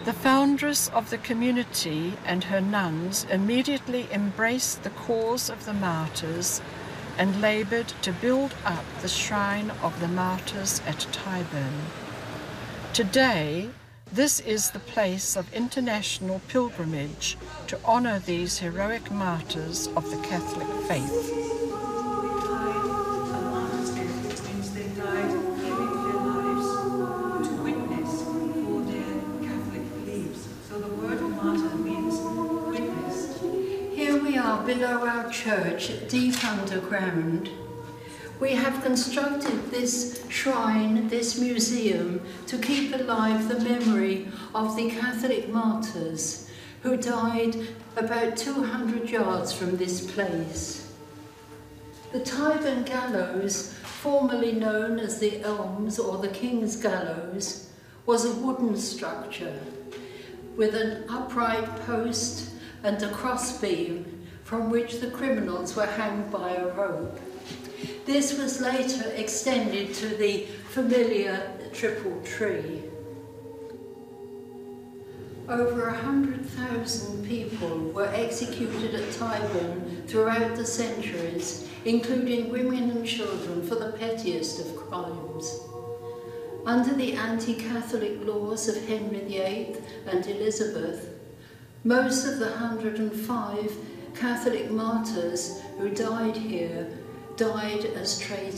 The foundress of the community and her nuns immediately embraced the cause of the martyrs and laboured to build up the shrine of the martyrs at Tyburn. Today, this is the place of international pilgrimage to honour these heroic martyrs of the Catholic faith. Below our church, deep underground, we have constructed this shrine, this museum, to keep alive the memory of the Catholic martyrs who died about 200 yards from this place. The Tyburn Gallows, formerly known as the Elms or the King's Gallows, was a wooden structure with an upright post and a crossbeam from which the criminals were hanged by a rope. This was later extended to the familiar triple tree. Over 100,000 people were executed at Tyburn throughout the centuries, including women and children for the pettiest of crimes. Under the anti-Catholic laws of Henry VIII and Elizabeth, most of the 105 Catholic martyrs who died here died as traitors.